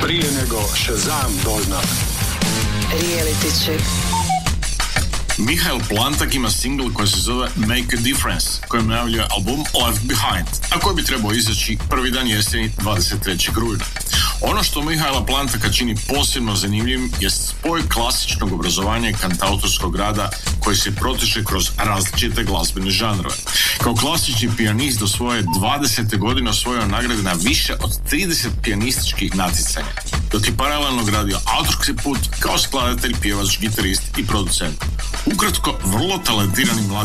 Prije nego Shazam dozna. Reality check. Mihael Plantak ima singl koji se zove Make a Difference, kojem najavljuje album Left Behind, a koji bi trebao izaći prvi dan jeseni 23. rujna. Ono što Mihaela Plantaka čini posebno zanimljivim je spoj klasičnog obrazovanja i kantautorskog rada koji se proteže kroz različite glazbene žanrove. Kao klasični pijanist do svoje 20. godine osvojio nagrade na više od 30 pijanističkih natjecanja, dok je paralelno gradio autorski put kao skladatelj, pjevač, gitarist i producent. Ukratko, vrlo talentirani mladi